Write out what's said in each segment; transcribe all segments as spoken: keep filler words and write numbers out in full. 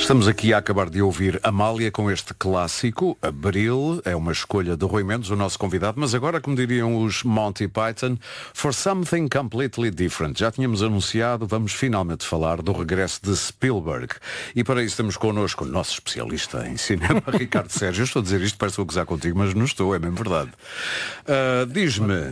Estamos aqui a acabar de ouvir Amália com este clássico, Abril, é uma escolha de Rui Mendes, o nosso convidado, mas agora, como diriam os Monty Python, for something completely different. Já tínhamos anunciado, vamos finalmente falar do regresso de Spielberg. E para isso temos connosco o nosso especialista em cinema, Ricardo Sérgio. Eu estou a dizer isto, parece que vou gozar contigo, mas não estou, é mesmo verdade. Uh, Diz-me, uh,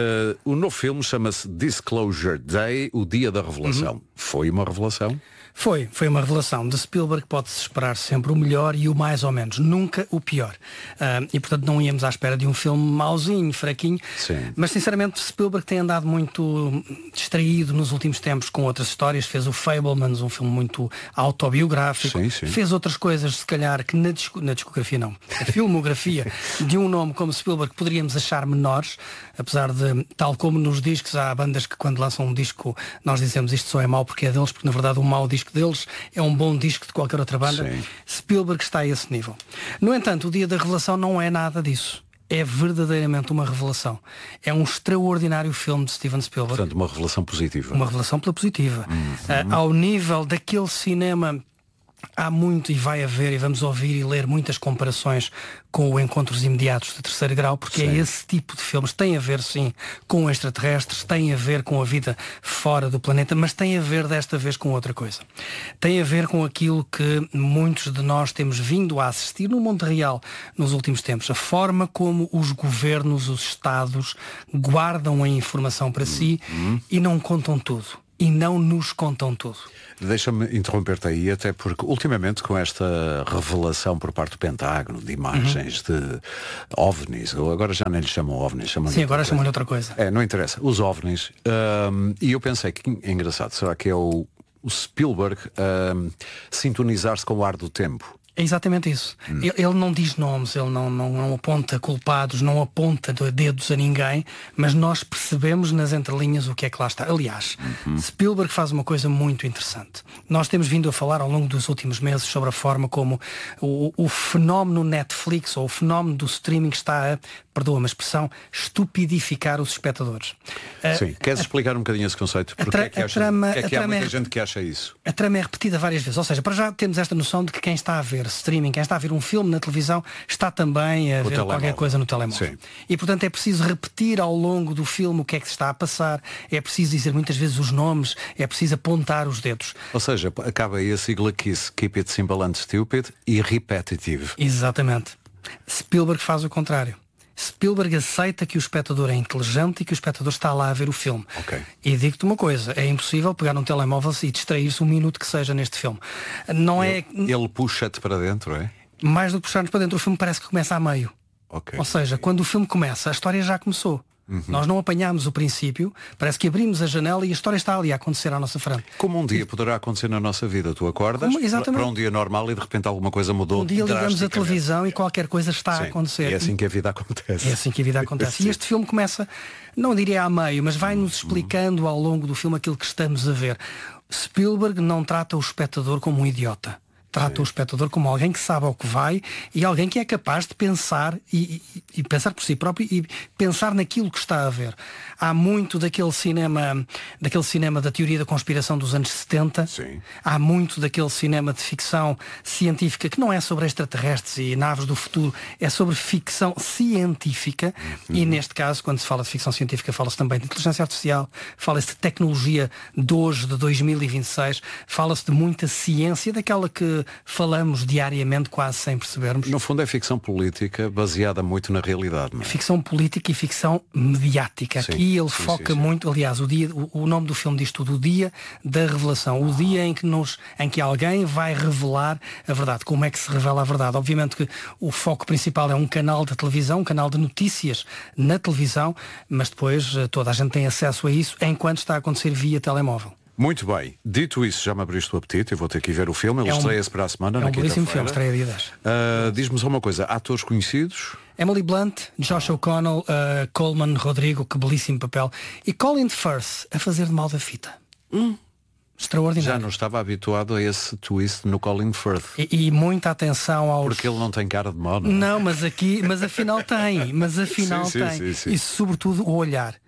o novo filme chama-se Disclosure Day, o Dia da Revelação. Uhum. Foi uma revelação? Foi, foi uma revelação. De Spielberg pode-se esperar sempre o melhor e o mais ou menos, nunca o pior. Uh, e portanto não íamos à espera de um filme mauzinho, fraquinho. Sim. Mas sinceramente Spielberg tem andado muito distraído nos últimos tempos com outras histórias. Fez o Fabelmans, um filme muito autobiográfico. Sim, sim. Fez outras coisas, se calhar, que na, disco, na discografia não. A filmografia de um nome como Spielberg poderíamos achar menores, apesar de, tal como nos discos, há bandas que quando lançam um disco nós dizemos isto só é mau porque é deles, porque na verdade um mau disco deles é um bom disco de qualquer outra banda. Sim. Spielberg está a esse nível. No entanto, o Dia da Revelação não é nada disso. É verdadeiramente uma revelação. É um extraordinário filme de Steven Spielberg. Portanto, uma revelação positiva. Uma revelação pela positiva. Uhum. Uh, ao nível daquele cinema, há muito e vai haver, e vamos ouvir e ler muitas comparações com o Encontros Imediatos de Terceiro Grau, porque sim. é esse tipo de filmes. Tem a ver, sim, com extraterrestres, tem a ver com a vida fora do planeta, mas tem a ver desta vez com outra coisa. Tem a ver com aquilo que muitos de nós temos vindo a assistir no mundo real nos últimos tempos. A forma como os governos, os Estados, guardam a informação para si uhum. e não contam tudo. E não nos contam tudo. Deixa-me interromper-te aí, até porque ultimamente com esta revelação por parte do Pentágono de imagens uhum. de OVNIs, ou agora já nem lhe chamam OVNIs, chamam Sim, agora chamam-lhe outra coisa. É, não interessa, os OVNIs. Um, e eu pensei que é engraçado, será que é o, o Spielberg um, sintonizar-se com o ar do tempo? É exatamente isso. Hum. Ele, ele não diz nomes, ele não, não, não aponta culpados, não aponta dedos a ninguém, mas nós percebemos nas entrelinhas o que é que lá está. Aliás, uhum. Spielberg faz uma coisa muito interessante. Nós temos vindo a falar ao longo dos últimos meses sobre a forma como o, o fenómeno Netflix ou o fenómeno do streaming está a, perdoa-me a expressão, estupidificar os espectadores. Sim, uh, queres a, explicar um bocadinho esse conceito? Porque é que, acha, trama, que, é que há muita é, gente que acha isso? A trama é repetida várias vezes, ou seja, para já temos esta noção de que quem está a ver streaming, quem está a ver um filme na televisão, está também a o ver telemóvel. Qualquer coisa no telemóvel. Sim. E portanto é preciso repetir ao longo do filme o que é que se está a passar, é preciso dizer muitas vezes os nomes, é preciso apontar os dedos. Ou seja, acaba aí a sigla KISS, Keep It Simple and Stupid e Repetitive. Exatamente. Spielberg faz o contrário. Spielberg aceita que o espectador é inteligente e que o espectador está lá a ver o filme. Okay. E digo-te uma coisa, é impossível pegar um telemóvel e distrair-se um minuto que seja neste filme. Não ele, é... Ele puxa-te para dentro, é? Mais do que puxar-nos para dentro, o filme parece que começa a meio. Okay. Ou seja, quando o filme começa, a história já começou. Uhum. Nós não apanhámos o princípio, parece que abrimos a janela e a história está ali a acontecer à nossa frente. Como um dia poderá acontecer na nossa vida. Tu acordas Como, para um dia normal e de repente alguma coisa mudou. Um dia ligamos a televisão e qualquer coisa está Sim, a acontecer. É assim que a vida acontece. É assim que a vida acontece. E este filme começa, não diria a meio, mas vai-nos explicando ao longo do filme aquilo que estamos a ver. Spielberg não trata o espectador como um idiota. Trata Sim. o espectador como alguém que sabe ao que vai e alguém que é capaz de pensar e, e, e pensar por si próprio e pensar naquilo que está a ver. Há muito daquele cinema, daquele cinema da teoria da conspiração dos anos setenta. Sim. Há muito daquele cinema de ficção científica que não é sobre extraterrestres e naves do futuro, é sobre ficção científica. Uhum. E neste caso, quando se fala de ficção científica, fala-se também de inteligência artificial, fala-se de tecnologia de hoje, de dois mil e vinte e seis, fala-se de muita ciência, daquela que falamos diariamente quase sem percebermos. No fundo é ficção política baseada muito na realidade, não é? Ficção política e ficção mediática. Sim, Aqui ele sim, foca sim, sim. muito, aliás, o, dia, o, o nome do filme diz tudo, o dia da revelação, o dia em que, nos, em que alguém vai revelar a verdade. Como é que se revela a verdade? Obviamente que o foco principal é um canal de televisão, um canal de notícias na televisão, mas depois toda a gente tem acesso a isso enquanto está a acontecer via telemóvel. Muito bem. Dito isso, já me abriste o apetite. Eu vou ter que ir ver o filme. Ele é um, estreia-se para a semana, é na um belíssimo quinta-feira. filme, estreia dia dez. Uh, Diz-me só uma coisa. Atores conhecidos? Emily Blunt, Josh O'Connell, uh, Coleman Rodrigo, que belíssimo papel. E Colin Firth a fazer de mal da fita. Hum. Extraordinário. Já não estava habituado a esse twist no Colin Firth. E, e muita atenção aos... Porque ele não tem cara de mal, não é? Não, mas aqui, mas afinal tem. Mas afinal sim, tem. Sim, sim, sim. E sobretudo o olhar.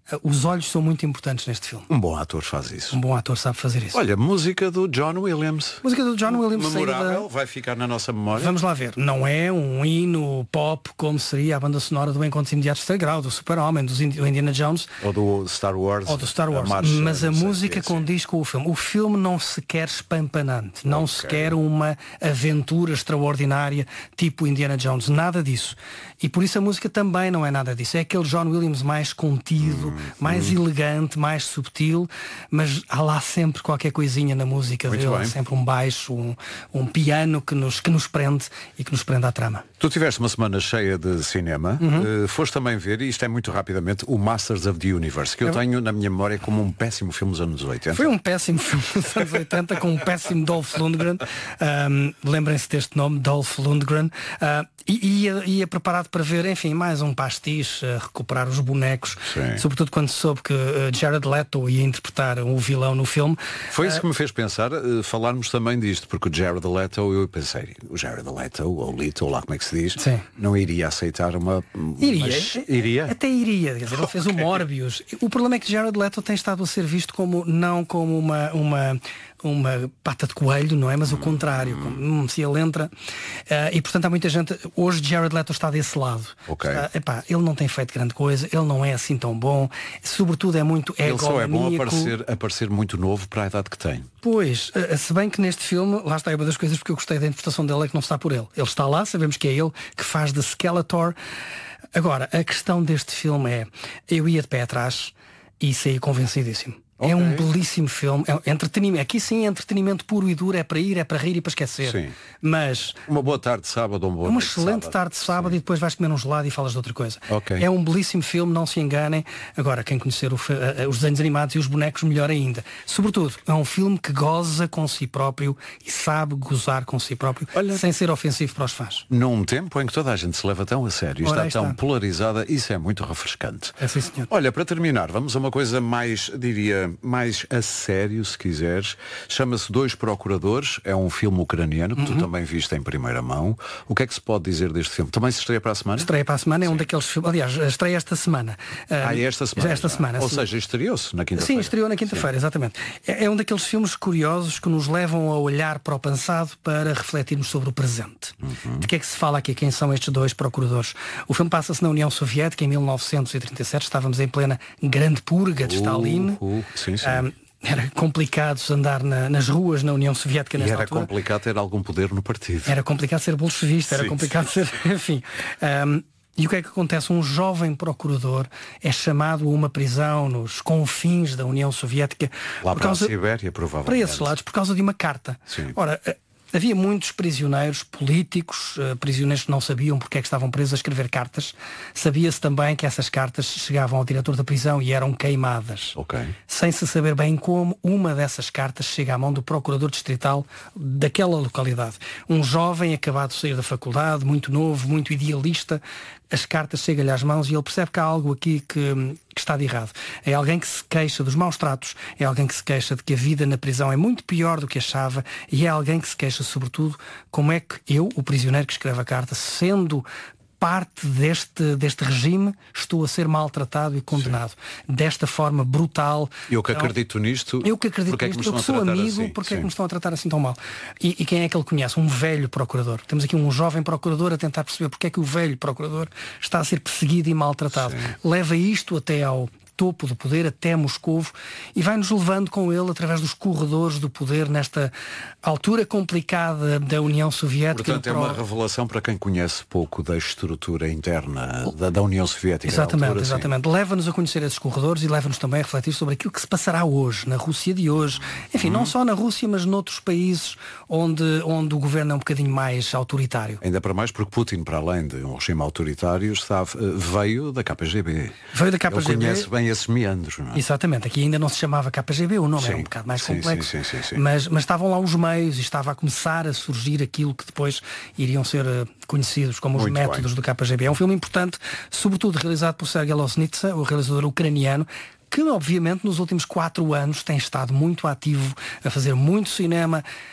Os olhos são muito importantes neste filme. Um bom ator faz isso. Um bom ator sabe fazer isso. Olha, música do John Williams. Música do John Williams. Memorável, da... vai ficar na nossa memória. Vamos lá ver. Não é um hino pop como seria a banda sonora do Encontros Imediatos de Grau, do Super-Homem, do Indiana Jones. Ou do Star Wars. Ou do Star Wars. A marcha, mas a música é, condiz com o filme. O filme não se quer espampanante. Não okay. se quer uma aventura extraordinária tipo Indiana Jones. Nada disso. E por isso a música também não é nada disso. É aquele John Williams mais contido, hum, mais hum. elegante, mais subtil, mas há lá sempre qualquer coisinha na música Muito dele. Bem. Sempre um baixo, um, um piano que nos, que nos prende e que nos prende à trama. Tu tiveste uma semana cheia de cinema. Uhum. Uh, foste também ver, e isto é muito rapidamente, o Masters of the Universe, que eu, eu tenho na minha memória como um péssimo filme dos anos oitenta. Foi um péssimo filme dos anos oitenta com um péssimo Dolph Lundgren. Um, lembrem-se deste nome, Dolph Lundgren. Uh, e ia, ia preparado para ver, enfim, mais um pastiche, uh, recuperar os bonecos. Sim. Sobretudo quando soube que uh, Jared Leto ia interpretar o vilão no filme. Foi isso uh, que me fez pensar, uh, falarmos também disto, porque o Jared Leto, eu pensei, o Jared Leto, ou Leto, ou lá como é que se diz, Sim. não iria aceitar uma... Iria. Mas, iria? Até iria. Quer dizer, ele fez okay. o Morbius. O problema é que Jared Leto tem estado a ser visto como, não como uma... uma uma pata de coelho, não é? Mas o contrário, como, hum, se ele entra uh, e portanto há muita gente, hoje Jared Leto está desse lado. Okay. Está, epá, ele não tem feito grande coisa, ele não é assim tão bom, sobretudo é muito ele só é bom aparecer, aparecer muito novo para a idade que tem. Pois, uh, se bem que neste filme, lá está, é uma das coisas porque eu gostei da interpretação dele é que não está por ele. Ele está lá, sabemos que é ele que faz de Skeletor. Agora, a questão deste filme é, eu ia de pé atrás e saí convencidíssimo. Okay. É um belíssimo filme, é entretenimento. Aqui sim é entretenimento puro e duro, é para ir, é para rir e para esquecer. Sim. Mas uma boa tarde de sábado, um bom uma excelente sábado. tarde de sábado sim. E depois vais comer um gelado e falas de outra coisa. Okay. É um belíssimo filme, não se enganem. Agora, quem conhecer o, uh, os desenhos animados e os bonecos, melhor ainda. Sobretudo, é um filme que goza com si próprio e sabe gozar com si próprio. Olha, sem ser ofensivo para os fãs. Num tempo em que toda a gente se leva tão a sério e está, está tão polarizada, isso é muito refrescante. É sim, senhor. Olha, para terminar, vamos a uma coisa mais, diria, mais a sério, se quiseres. Chama-se Dois Procuradores, é um filme ucraniano que uhum. tu também viste em primeira mão. O que é que se pode dizer deste filme? Também se estreia para a semana? Estreia para a semana, é sim. um daqueles filmes, aliás, estreia esta semana. Ah, é esta semana? Esta semana. Ou sim. seja, estreou-se na quinta-feira. Sim, estreou na quinta-feira, exatamente. É, é um daqueles filmes curiosos que nos levam a olhar para o passado para refletirmos sobre o presente. Uhum. De que é que se fala aqui? Quem são estes dois procuradores? O filme passa-se na União Soviética em mil novecentos e trinta e sete, estávamos em plena grande purga de uh, Stalin. Uh, sim, sim. Um, Era complicado andar na, nas ruas na União Soviética nesta E era altura. complicado ter algum poder no partido. Era complicado ser bolchevista, era sim, complicado sim. ser... Enfim. Um, e o que é que acontece? Um jovem procurador é chamado a uma prisão nos confins da União Soviética. Lá por para causa, a Sibéria, provavelmente. Para esses lados, por causa de uma carta. Sim. Ora, havia muitos prisioneiros políticos, uh, prisioneiros que não sabiam porque é que estavam presos a escrever cartas. Sabia-se também que essas cartas chegavam ao diretor da prisão e eram queimadas. Okay. Sem se saber bem como, uma dessas cartas chega à mão do procurador distrital daquela localidade. Um jovem acabado de sair da faculdade, muito novo, muito idealista. As cartas chegam-lhe às mãos e ele percebe que há algo aqui que, que está de errado. É alguém que se queixa dos maus tratos, é alguém que se queixa de que a vida na prisão é muito pior do que achava e é alguém que se queixa, sobretudo, como é que eu, o prisioneiro que escreve a carta, sendo parte deste, deste regime, estou a ser maltratado e condenado. Sim. Desta forma brutal. Eu que acredito nisto. Eu que acredito porque nisto. É que eu que sou amigo, assim? porque Sim. é que me estão a tratar assim tão mal? E, e quem é que ele conhece? Um velho procurador. Temos aqui um jovem procurador a tentar perceber porque é que o velho procurador está a ser perseguido e maltratado. Sim. Leva isto até ao topo do poder, até Moscovo, e vai-nos levando com ele através dos corredores do poder nesta altura complicada da União Soviética. Portanto, é uma revelação para quem conhece pouco da estrutura interna da, da União Soviética. Exatamente, altura, exatamente. Leva-nos a conhecer esses corredores e leva-nos também a refletir sobre aquilo que se passará hoje, na Rússia de hoje. Enfim, hum. não só na Rússia, mas noutros países onde, onde o governo é um bocadinho mais autoritário. Ainda para mais porque Putin, para além de um regime autoritário, está, veio da K G B. Veio da K G B. Ele conhece bem esses meandros, não é? Exatamente, aqui ainda não se chamava K G B, o nome sim, era um bocado mais sim, complexo, sim, sim, sim, sim. Mas, mas estavam lá os meios e estava a começar a surgir aquilo que depois iriam ser uh, conhecidos como os Muito métodos bem. do K G B. É um filme importante, sobretudo realizado por Sergei Loznitsa, o realizador ucraniano, que obviamente nos últimos quatro anos tem estado muito ativo a fazer muito cinema.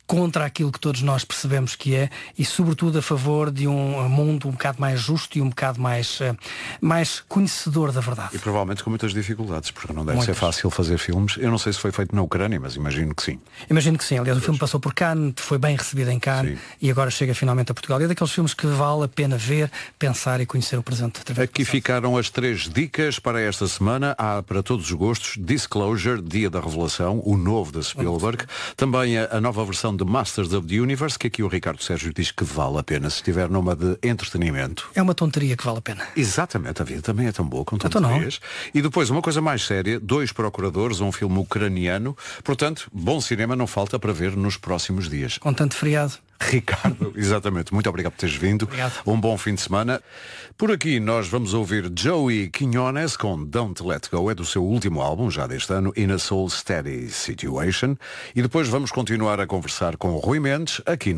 contra aquilo que todos nós percebemos que é e sobretudo a favor de um mundo um bocado mais justo e um bocado mais, mais conhecedor da verdade. E provavelmente com muitas dificuldades, porque não deve Muitas. ser fácil fazer filmes. Eu não sei se foi feito na Ucrânia, mas imagino que sim. Imagino que sim. Aliás, o filme passou por Cannes, foi bem recebido em Cannes Sim. e agora chega finalmente a Portugal. E é daqueles filmes que vale a pena ver, pensar e conhecer o presente. Aqui ficaram as três dicas para esta semana. Há para todos os gostos Disclosure, Dia da Revelação, o novo da Spielberg. Também a, a nova versão de Masters of the Universe, que aqui o Ricardo Sérgio diz que vale a pena se estiver numa de entretenimento. É uma tonteria que vale a pena. Exatamente, a vida também é tão boa com Então não. tonterias. E depois uma coisa mais séria, Dois Procuradores, um filme ucraniano. Portanto, bom cinema não falta para ver nos próximos dias. Com tanto feriado. Ricardo, exatamente, muito obrigado por teres vindo. Obrigado. Um bom fim de semana. Por aqui nós vamos ouvir Joey Quinones com Don't Let Go, é do seu último álbum, já deste ano, In a Soul Steady Situation. E depois vamos continuar a conversar com o Rui Mendes, aqui no